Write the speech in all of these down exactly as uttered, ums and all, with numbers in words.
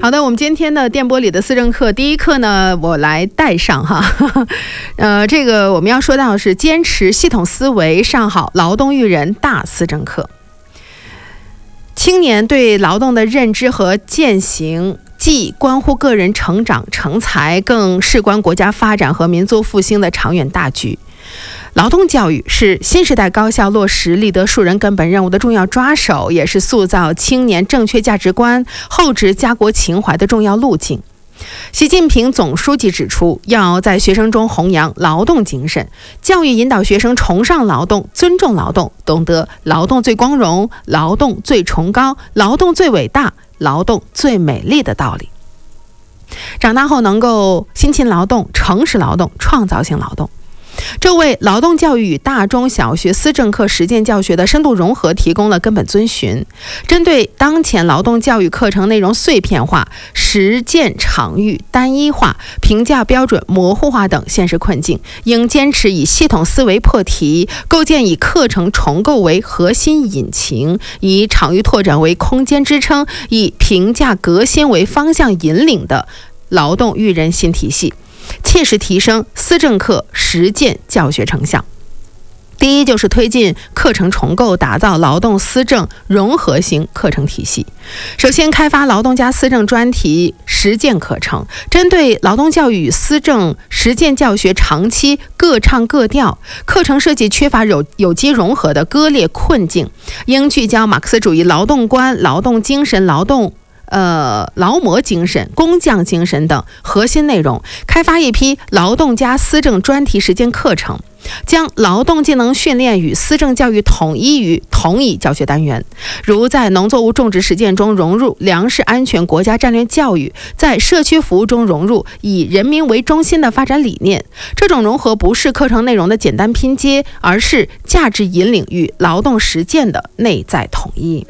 好的，我们今天的电波里的思政课，第一课呢，我来带上哈，呃，这个我们要说到的是坚持系统思维，上好劳动育人大思政课。青年对劳动的认知和践行，既关乎个人成长成才，更事关国家发展和民族复兴的长远大局。劳动教育是新时代高效落实立德树人根本任务的重要抓手，也是塑造青年正确价值观、厚植家国情怀的重要路径。习近平总书记指出，要在学生中弘扬劳动精神，教育引导学生崇尚劳动、尊重劳动，懂得劳动最光荣、劳动最崇高、劳动最伟大、劳动最美丽的道理。长大后能够辛勤劳动、诚实劳动、创造性劳动。这为劳动教育与大中小学思政课实践教学的深度融合提供了根本遵循。针对当前劳动教育课程内容碎片化、实践场域单一化、评价标准模糊化等现实困境，应坚持以系统思维破题，构建以课程重构为核心引擎，以场域拓展为空间支撑，以评价革新为方向引领的劳动育人新体系，切实提升思政课实践教学成效。第一，就是推进课程重构，打造劳动思政融合型课程体系。首先，开发劳动加思政专题实践课程，针对劳动教育与思政实践教学长期各唱各调，课程设计缺乏有有机融合的割裂困境，应聚焦马克思主义劳动观、劳动精神、劳动呃，劳模精神、工匠精神等核心内容，开发一批劳动加思政专题实践课程，将劳动技能训练与思政教育统一于同一教学单元，如在农作物种植实践中融入粮食安全国家战略教育，在社区服务中融入以人民为中心的发展理念。这种融合不是课程内容的简单拼接，而是价值引领与劳动实践的内在统一。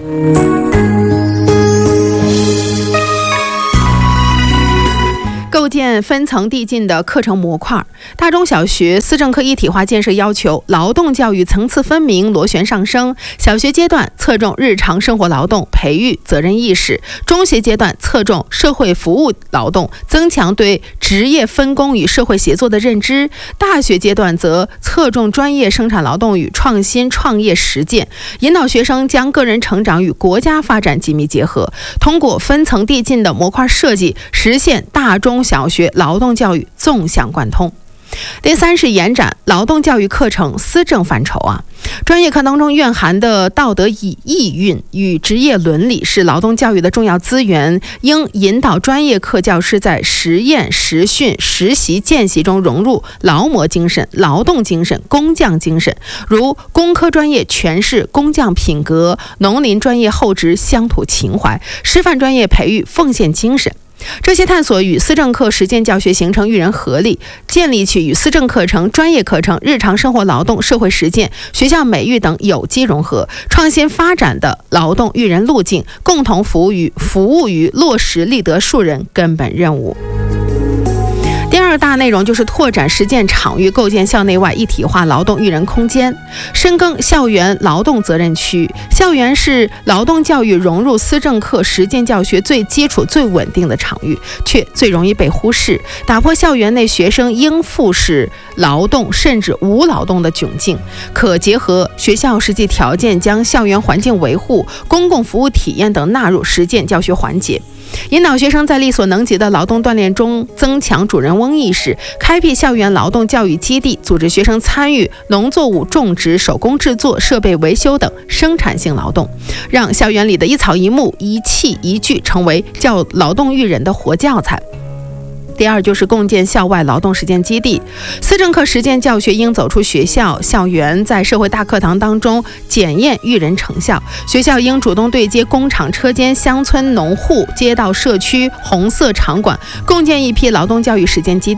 构建分层递进的课程模块。大中小学思政课一体化建设要求劳动教育层次分明、螺旋上升。小学阶段侧重日常生活劳动，培育责任意识；中学阶段侧重社会服务劳动，增强对职业分工与社会协作的认知；大学阶段则侧重专业生产劳动与创新创业实践，引导学生将个人成长与国家发展紧密结合，通过分层递进的模块设计，实现大中小学劳动教育纵向贯通。第三是延展劳动教育课程思政范畴啊，专业课当中蕴含的道德意蕴与职业伦理是劳动教育的重要资源，应引导专业课教师在实验、实训、实习、见习中融入劳模精神、劳动精神、工匠精神，如工科专业诠释工匠品格，农林专业厚植乡土情怀，师范专业培育奉献精神。这些探索与思政课实践教学形成育人合力，建立起与思政课程、专业课程、日常生活劳动、社会实践、学校美育等有机融合、创新发展的劳动育人路径，共同服务于服务于落实立德树人根本任务。第二大内容就是拓展实践场域，构建校内外一体化劳动育人空间，深耕校园劳动责任区。校园是劳动教育融入思政课实践教学最基础、最稳定的场域，却最容易被忽视。打破校园内学生应付式劳动甚至无劳动的窘境，可结合学校实际条件，将校园环境维护、公共服务体验等纳入实践教学环节。引导学生在力所能及的劳动锻炼中增强主人翁意识，开辟校园劳动教育基地，组织学生参与农作物种植、手工制作、设备维修等生产性劳动，让校园里的一草一木、一器一具成为教劳动育人的活教材。第二就是共建校外劳动实践基地。思政课实践教学应走出学校校园，在社会大课堂当中检验育人成效。学校应主动对接工厂、车间、乡村农户、街道、社区、红色场馆，共建一批劳动教育实践基地。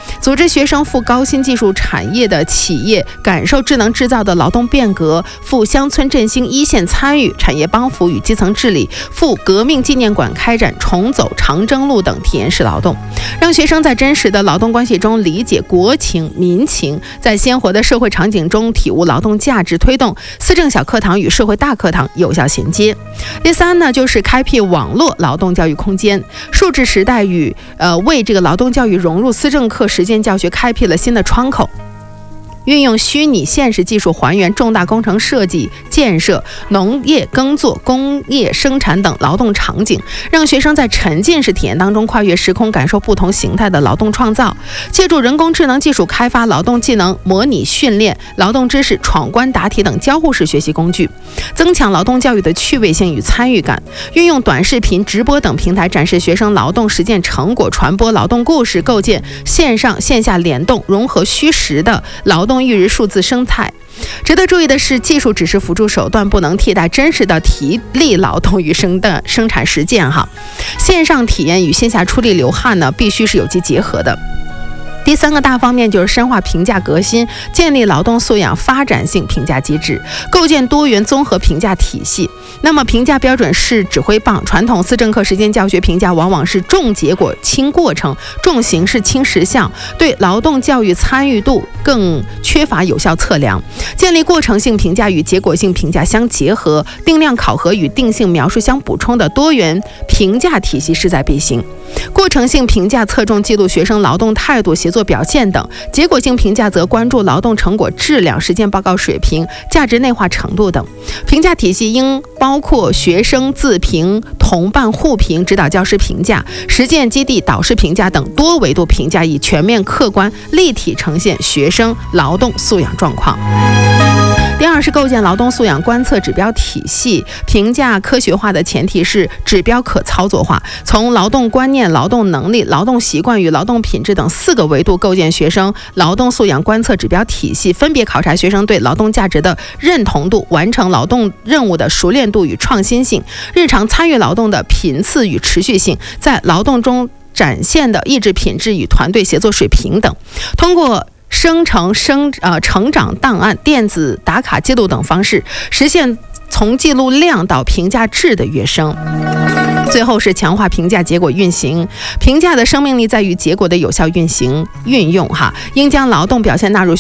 组织学生赴高新技术产业的企业，感受智能制造的劳动变革；赴乡村振兴一线参与产业帮扶与基层治理；赴革命纪念馆开展重走长征路等体验式劳动，让学生在真实的劳动关系中理解国情民情，在鲜活的社会场景中体悟劳动价值，推动思政小课堂与社会大课堂有效衔接。第三呢，就是开辟网络劳动教育空间，数字时代与呃为这个劳动教育融入思政课实践教学开辟了新的窗口。运用虚拟现实技术还原重大工程设计、建设、农业耕作、工业生产等劳动场景，让学生在沉浸式体验当中跨越时空，感受不同形态的劳动创造。借助人工智能技术开发劳动技能模拟训练、劳动知识闯关答题等交互式学习工具，增强劳动教育的趣味性与参与感。运用短视频、直播等平台展示学生劳动实践成果，传播劳动故事，构建线上线下联动、融合虚实的劳动育儿数字生态。值得注意的是，技术只是辅助手段，不能替代真实的体力劳动与生的生产实践哈。线上体验与线下出力流汗呢，必须是有机结合的。第三个大方面就是深化评价革新，建立劳动素养发展性评价机制，构建多元综合评价体系。那么评价标准是指挥棒，传统思政课实践教学评价往往是重结果轻过程，重形式轻实项，对劳动教育参与度更缺乏有效测量。建立过程性评价与结果性评价相结合，定量考核与定性描述相补充的多元评价体系势在必行。过程性评价侧重记录学生劳动态度、协作表现等，结果性评价则关注劳动成果质量、实践报告水平、价值内化程度等。评价体系应包括学生自评、同伴互评、指导教师评价、实践基地导师评价等多维度评价，以全面客观立体呈现学生劳动素养状况。第二是构建劳动素养观测指标体系，评价科学化的前提是指标可操作化，从劳动观念、劳动能力、劳动习惯与劳动品质等四个维度构建学生劳动素养观测指标体系，分别考察学生对劳动价值的认同度、完成劳动任务的熟练度与创新性、日常参与劳动的频次与持续性，在劳动中展现的意志品质与团队协作水平等。通过生成生呃成长档案、电子打卡记录等方式，实现从记录量到评价质的跃升。最后是强化评价结果运行，评价的生命力在于结果的有效运行运用哈，应将劳动表现纳入